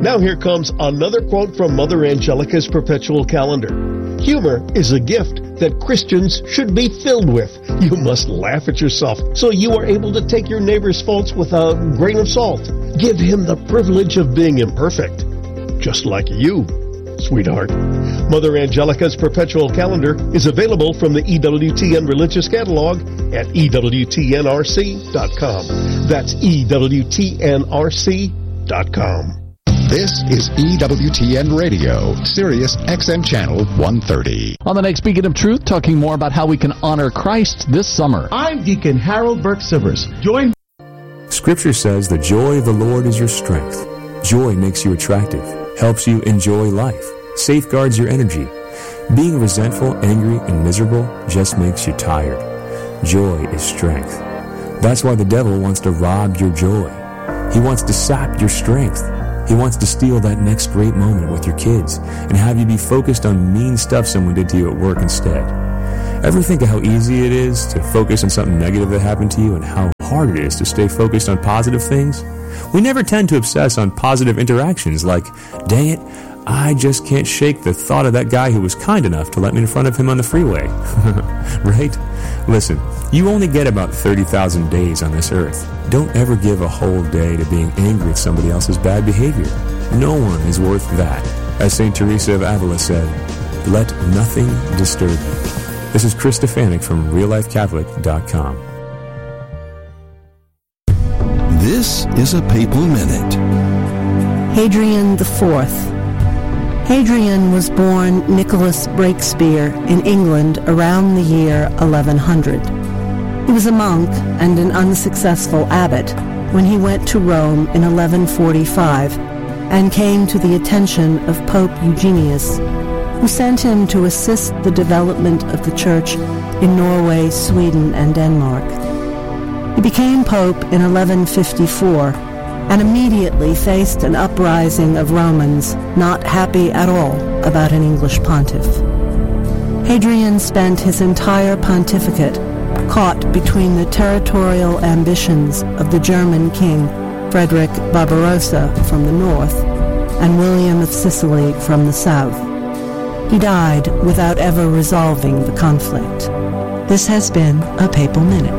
Now here comes another quote from Mother Angelica's perpetual calendar. Humor is a gift that Christians should be filled with. You must laugh at yourself so you are able to take your neighbor's faults with a grain of salt. Give him the privilege of being imperfect, just like you, sweetheart. Mother Angelica's perpetual calendar is available from the EWTN Religious Catalog at EWTNRC.com. That's EWTNRC.com. This is EWTN Radio, Sirius XM Channel 130. On the next Beacon of Truth, talking more about how we can honor Christ this summer. I'm Deacon Harold Burke-Sivers. Join. Scripture says the joy of the Lord is your strength. Joy makes you attractive, helps you enjoy life, safeguards your energy. Being resentful, angry, and miserable just makes you tired. Joy is strength. That's why the devil wants to rob your joy. He wants to sap your strength. He wants to steal that next great moment with your kids and have you be focused on mean stuff someone did to you at work instead. Ever think of how easy it is to focus on something negative that happened to you and how hard it is to stay focused on positive things? We never tend to obsess on positive interactions like, dang it, I just can't shake the thought of that guy who was kind enough to let me in front of him on the freeway. Right? Listen, you only get about 30,000 days on this earth. Don't ever give a whole day to being angry at somebody else's bad behavior. No one is worth that. As St. Teresa of Avila said, let nothing disturb you. This is Chris Stefanik from RealLifeCatholic.com. This is a Papal Minute. Hadrian IV. Hadrian was born Nicholas Breakspear in England around the year 1100. He was a monk and an unsuccessful abbot when he went to Rome in 1145 and came to the attention of Pope Eugenius, who sent him to assist the development of the Church in Norway, Sweden, and Denmark. He became Pope in 1154 and immediately faced an uprising of Romans not happy at all about an English pontiff. Hadrian spent his entire pontificate caught between the territorial ambitions of the German king Frederick Barbarossa from the north and William of Sicily from the south. He died without ever resolving the conflict. This has been a Papal Minute.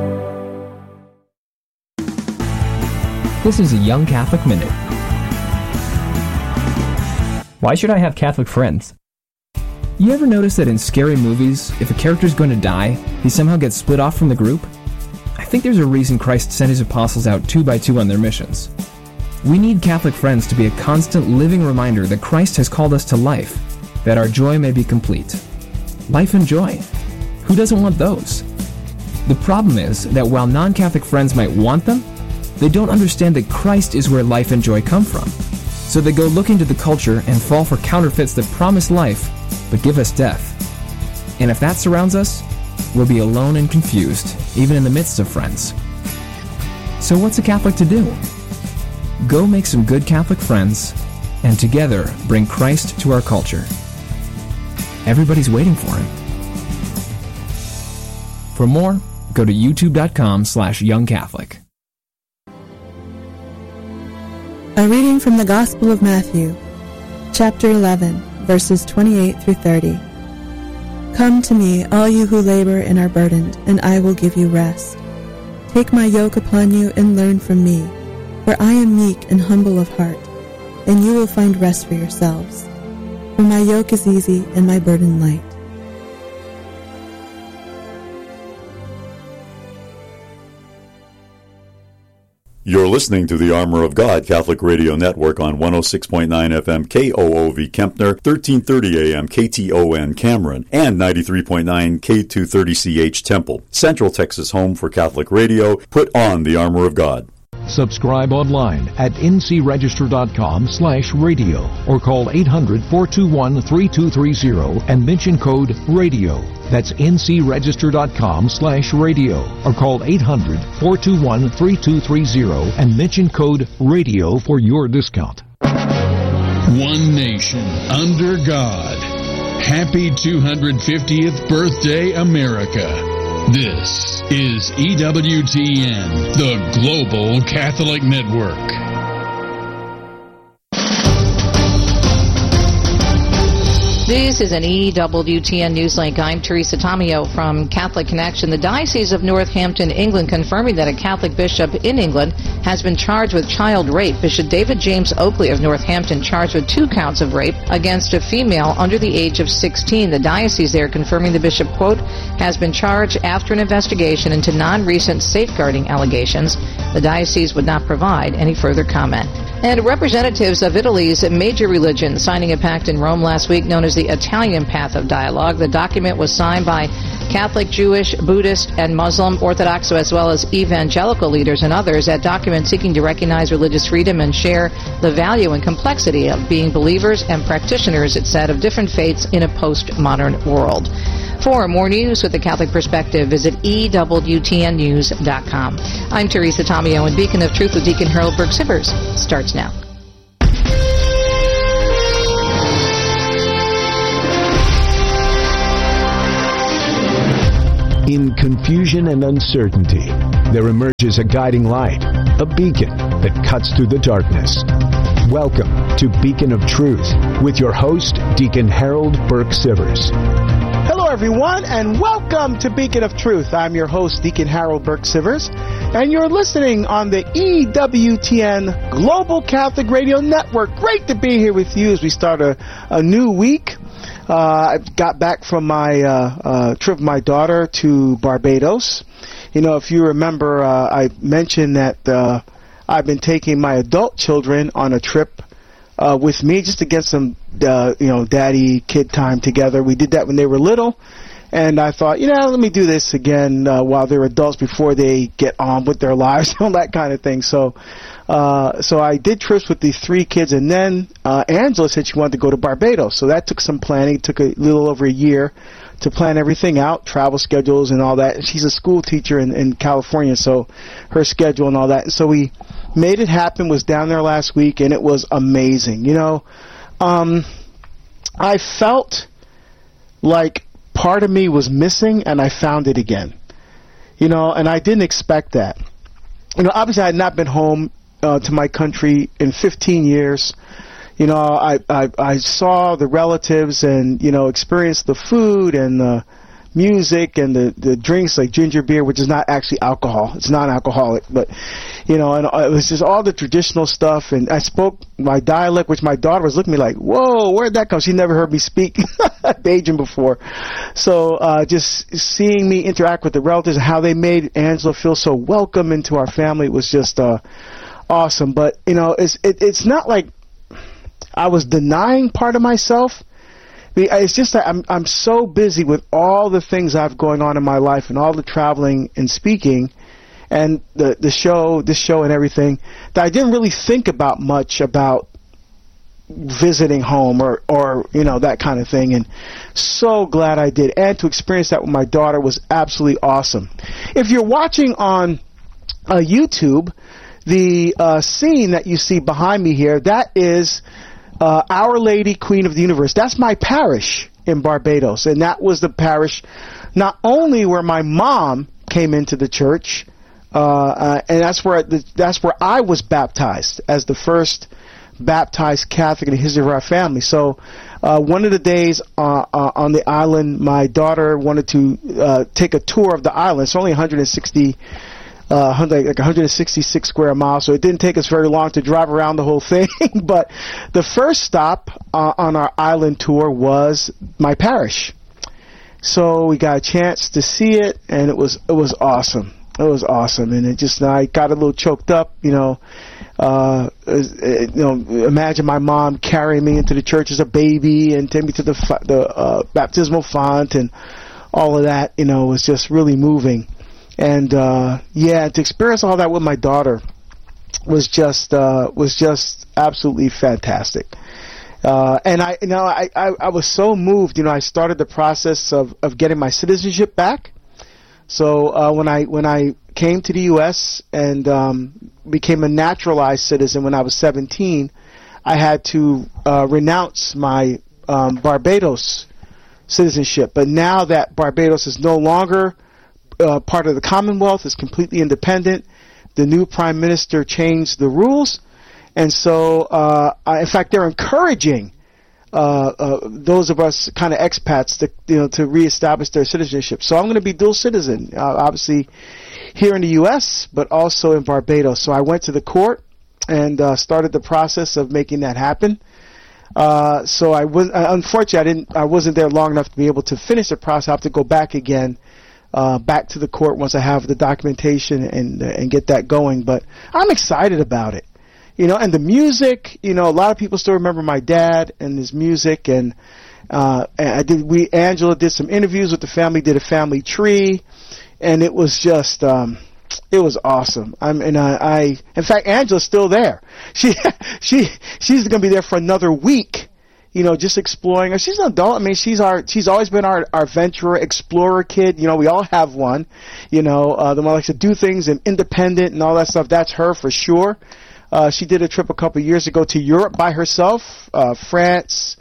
This is a Young Catholic Minute. Why should I have Catholic friends? You ever notice that in scary movies, if a character's going to die, he somehow gets split off from the group? I think there's a reason Christ sent his apostles out 2 by 2 on their missions. We need Catholic friends to be a constant living reminder that Christ has called us to life, that our joy may be complete. Life and joy. Who doesn't want those? The problem is that while non-Catholic friends might want them, they don't understand that Christ is where life and joy come from. So they go looking to the culture and fall for counterfeits that promise life, but give us death. And if that surrounds us, we'll be alone and confused, even in the midst of friends. So what's a Catholic to do? Go make some good Catholic friends, and together bring Christ to our culture. Everybody's waiting for him. For more, go to youtube.com/youngcatholic. A reading from the Gospel of Matthew, chapter 11, verses 28 through 30. Come to me, all you who labor and are burdened, and I will give you rest. Take my yoke upon you and learn from me, for I am meek and humble of heart, and you will find rest for yourselves. For my yoke is easy and my burden light. You're listening to the Armor of God Catholic Radio Network on 106.9 FM KOOV Kempner, 1330 AM KTON Cameron, and 93.9 K230CH Temple. Central Texas home for Catholic radio. Put on the Armor of God. Subscribe online at ncregister.com/radio or call 800-421-3230 and mention code RADIO. That's ncregister.com/radio or call 800-421-3230 and mention code RADIO for your discount. One nation under God. Happy 250th birthday, America. This is EWTN, the Global Catholic Network. This is an EWTN Newslink. I'm Teresa Tomeo from Catholic Connection. The Diocese of Northampton, England, confirming that a Catholic bishop in England has been charged with child rape. Bishop David James Oakley of Northampton charged with 2 counts of rape against a female under the age of 16. The diocese there confirming the bishop, quote, has been charged after an investigation into non-recent safeguarding allegations. The diocese would not provide any further comment. And representatives of Italy's major religion signing a pact in Rome last week known as the Italian Path of Dialogue. The document was signed by Catholic, Jewish, Buddhist, and Muslim, Orthodox, as well as evangelical leaders and others. That document seeking to recognize religious freedom and share the value and complexity of being believers and practitioners, it said, of different faiths in a postmodern world. For more news with the Catholic perspective, visit EWTNnews.com. I'm Teresa Tomeo, and Beacon of Truth with Deacon Harold Burke-Sivers starts now. In confusion and uncertainty, there emerges a guiding light, a beacon that cuts through the darkness. Welcome to Beacon of Truth with your host, Deacon Harold Burke-Sivers. Hello, everyone, and welcome to Beacon of Truth. I'm your host, Deacon Harold Burke-Sivers, and you're listening on the EWTN Global Catholic Radio Network. Great to be here with you as we start a new week. I got back from my trip with my daughter to Barbados. You know, if you remember, I mentioned that I've been taking my adult children on a trip with me just to get some, daddy-kid time together. We did that when they were little, and I thought, let me do this again while they're adults before they get on with their lives, all that kind of thing. So I did trips with these 3 kids, and then Angela said she wanted to go to Barbados. So that took some planning. It took a little over a year to plan everything out, travel schedules and all that. She's a school teacher in California, so her schedule and all that. And so we made it happen, was down there last week, and it was amazing. I felt like part of me was missing, and I found it again. And I didn't expect that. Obviously I had not been home to my country in 15 years. I saw the relatives and, experienced the food and the music and the drinks like ginger beer, which is not actually alcohol. It's non-alcoholic, but, and it was just all the traditional stuff. And I spoke my dialect, which my daughter was looking at me like, whoa, where'd that come? She never heard me speak Bajan before. So just seeing me interact with the relatives and how they made Angela feel so welcome into our family was just awesome. But, it's not like I was denying part of myself. It's just that I'm so busy with all the things I have going on in my life and all the traveling and speaking and this show and everything that I didn't really think about much about visiting home or that kind of thing. And so glad I did. And to experience that with my daughter was absolutely awesome. If you're watching on YouTube, the scene that you see behind me here, that is Our Lady, Queen of the Universe. That's my parish in Barbados, and that was the parish not only where my mom came into the church, and that's where I was baptized as the first baptized Catholic in the history of our family. So one of the days on the island, my daughter wanted to take a tour of the island. It's only 166 square miles, so it didn't take us very long to drive around the whole thing. But the first stop on our island tour was my parish. So we got a chance to see it, and it was awesome. It was awesome, and I got a little choked up, imagine my mom carrying me into the church as a baby and take me to the baptismal font and all of that, was just really moving. And to experience all that with my daughter was just absolutely fantastic. And I was so moved. I started the process of getting my citizenship back. So when I came to the U.S. and became a naturalized citizen when I was 17, I had to renounce my Barbados citizenship. But now that Barbados is no longer part of the Commonwealth, is completely independent, the new Prime Minister changed the rules, and so in fact they're encouraging those of us kind of expats to reestablish their citizenship. So I'm going to be dual citizen, obviously here in the U.S., but also in Barbados. So I went to the court and started the process of making that happen. So unfortunately, I wasn't there long enough to be able to finish the process. I have to go back again, back to the court once I have the documentation and get that going. But I'm excited about it. And the music, a lot of people still remember my dad and his music, and Angela did some interviews with the family, did a family tree, and it was just, it was awesome. In fact, Angela's still there. She's going to be there for another week, just exploring. She's an adult. I mean, she's always been our adventurer, explorer kid. We all have one, the one that likes to do things and independent and all that stuff. That's her for sure. She did a trip a couple of years ago to Europe by herself, France,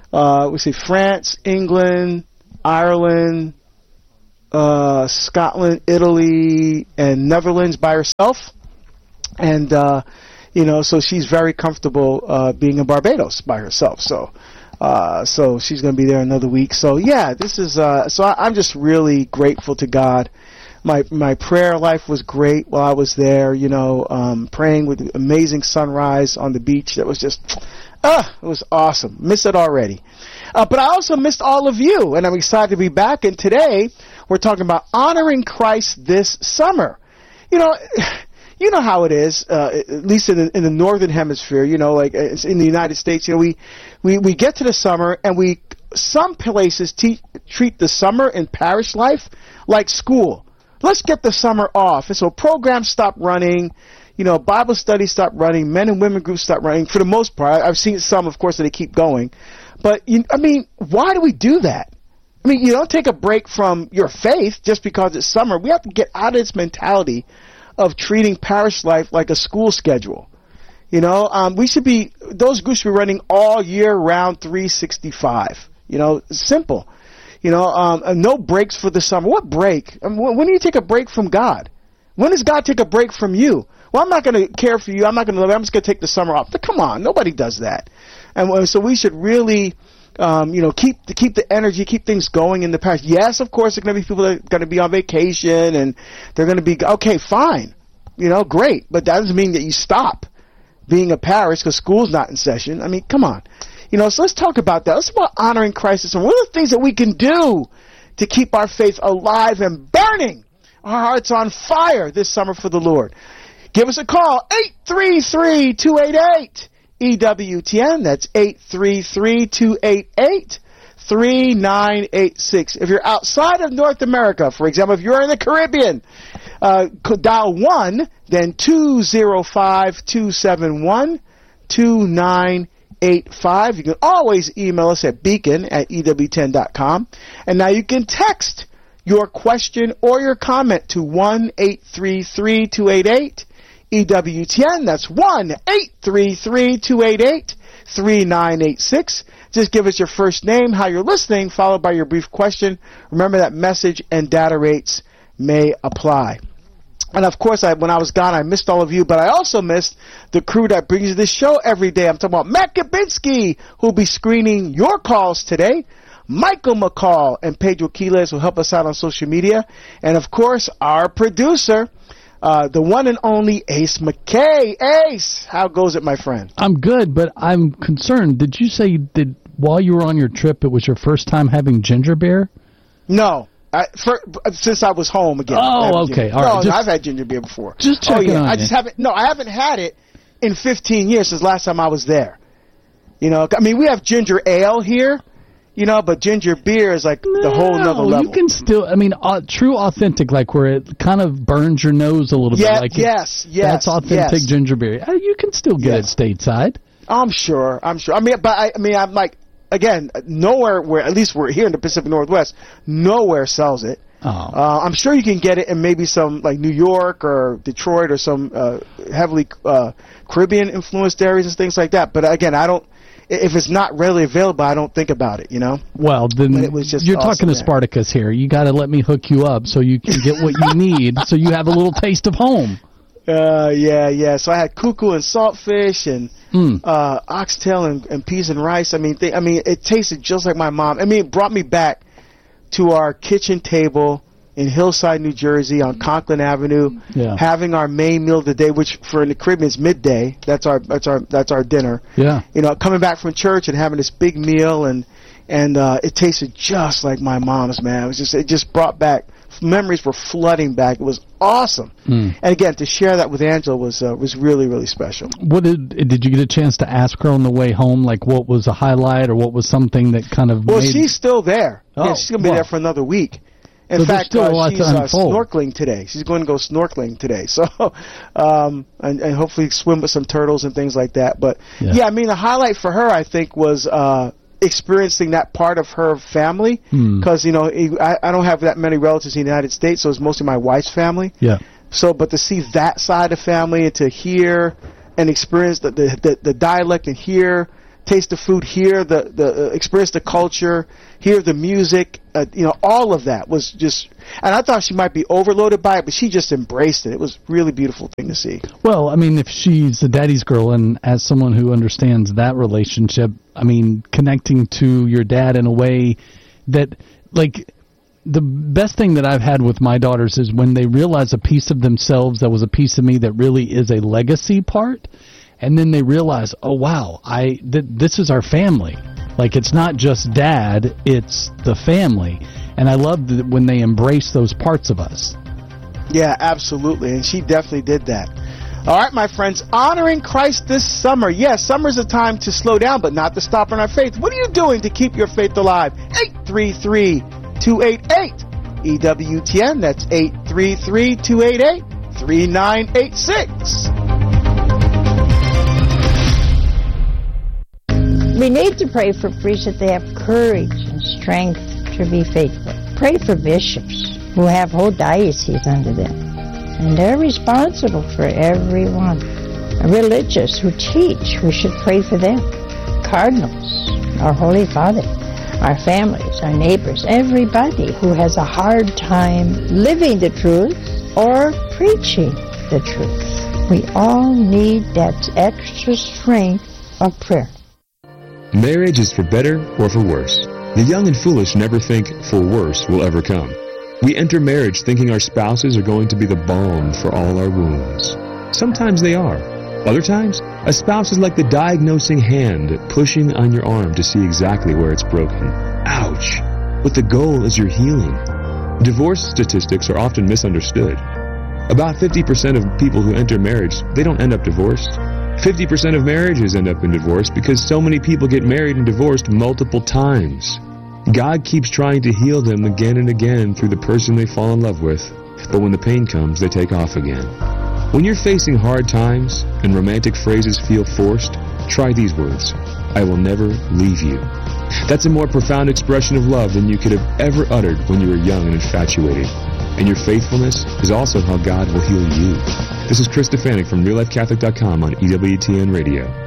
England, Ireland, Scotland, Italy, and Netherlands by herself. And, so she's very comfortable being in Barbados by herself. So she's going to be there another week. So, yeah, this is I'm just really grateful to God. My prayer life was great while I was there, praying with amazing sunrise on the beach. That was just, it was awesome. Miss it already. But I also missed all of you, and I'm excited to be back. And today, we're talking about honoring Christ this summer. You know how it is, at least in the northern hemisphere, like in the United States, we get to the summer and some places treat the summer in parish life like school. Let's get the summer off. And so programs stop running, Bible studies stop running, men and women groups stop running for the most part. I've seen some, of course, that they keep going. But, why do we do that? You don't take a break from your faith just because it's summer. We have to get out of this mentality of treating parish life like a school schedule. Those groups should be running all year round, 365. Simple. No breaks for the summer. What break? When do you take a break from God? When does God take a break from you? Well, I'm not going to care for you. I'm just going to take the summer off. But come on, nobody does that. And so we should really, keep the energy, keep things going in the parish. Yes, of course, there are going to be people that are going to be on vacation and they're going to be, okay, fine. Great. But that doesn't mean that you stop being a parish because school's not in session. Come on. So let's talk about that. Let's talk about honoring Christ. And what are the things that we can do to keep our faith alive and burning, our hearts on fire this summer for the Lord? Give us a call, 833-288-EWTN. That's 833-288-3986. If you're outside of North America, for example, if you're in the Caribbean, dial 1, then 205-271-2985. You can always email us at beacon@ewtn.com. And now you can text your question or your comment to 1-833-288-EWTN. That's 1-833-288-3986. Just give us your first name, how you're listening, followed by your brief question. Remember that message and data rates may apply. And of course, when I was gone, I missed all of you, but I also missed the crew that brings you this show every day. I'm talking about Matt Kabinski, who'll be screening your calls today. Michael McCall and Pedro Quiles will help us out on social media. And of course, our producer, the one and only Ace McKay. Ace, how goes it, my friend? I'm good, but I'm concerned. Did you say that while you were on your trip, it was your first time having ginger beer? No. Since I was home again. Oh, okay. All right. I've had ginger beer before. Just checking on I haven't had it in 15 years since last time I was there. We have ginger ale here, but ginger beer is like the whole nother level. You can still, true authentic, like where it kind of burns your nose a little bit. Like yes. That's authentic ginger beer. You can still get it stateside. I'm sure. I'm like, again, nowhere at least we're here in the Pacific Northwest, nowhere sells it. I'm sure you can get it in maybe some like New York or Detroit or some heavily Caribbean influenced areas and things like that. But again, if it's not readily available, I don't think about it, Well, then you're talking to Spartacus here. You got to let me hook you up so you can get what you need so you have a little taste of home. Yeah. So I had cuckoo and saltfish and oxtail and peas and rice. I mean, it tasted just like my mom. I mean, it brought me back to our kitchen table in Hillside, New Jersey, on Conklin Avenue, having our main meal of the day, which for in the Caribbean is midday. That's our dinner. Yeah. You know, coming back from church and having this big meal, and it tasted just like my mom's, man. It just brought back memories, were flooding back. It was awesome. And again, to share that with Angela was really, really special. What did you get a chance to ask her on the way home? Like, what was a highlight, or what was something that kind of? Well, she's still there. Oh, yeah, she's gonna be there for another week. In fact, she's snorkeling today. She's going to go snorkeling today. So, and hopefully swim with some turtles and things like that. But yeah, I mean, the highlight for her, I think, was experiencing that part of her family. Because, you know, I don't have that many relatives in the United States, so it's mostly my wife's family. Yeah. So, but to see that side of family and to hear and experience the dialect and taste the food, hear the experience the culture, hear the music, you know, all of that was just, and I thought she might be overloaded by it, but she just embraced it. It was a really beautiful thing to see. Well, I mean, if she's a daddy's girl, and as someone who understands that relationship, I mean, connecting to your dad in a way that, like, the best thing that I've had with my daughters is when they realize a piece of themselves that was a piece of me that really is a legacy part. And then they realize, oh, wow, this is our family. Like, it's not just dad, it's the family. And I love when they embrace those parts of us. Yeah, absolutely. And she definitely did that. All right, my friends, honoring Christ this summer. Yes, summer's a time to slow down, but not to stop on our faith. What are you doing to keep your faith alive? 833-288. EWTN, that's 833-288-3986. We need to pray for priests that they have courage and strength to be faithful. Pray for bishops who have whole dioceses under them, and they're responsible for everyone. Religious who teach, we should pray for them. Cardinals, our Holy Father, our families, our neighbors, everybody who has a hard time living the truth or preaching the truth. We all need that extra strength of prayer. Marriage is for better or for worse. The young and foolish never think for worse will ever come. We enter marriage thinking our spouses are going to be the balm for all our wounds. Sometimes they are. Other times, a spouse is like the diagnosing hand pushing on your arm to see exactly where it's broken. Ouch! But the goal is your healing. Divorce statistics are often misunderstood. About 50% of people who enter marriage, they don't end up divorced. 50% of marriages end up in divorce because so many people get married and divorced multiple times. God keeps trying to heal them again and again through the person they fall in love with, but when the pain comes, they take off again. When you're facing hard times and romantic phrases feel forced, try these words: I will never leave you. That's a more profound expression of love than you could have ever uttered when you were young and infatuated. And your faithfulness is also how God will heal you. This is Chris Stefanik from RealLifeCatholic.com on EWTN Radio.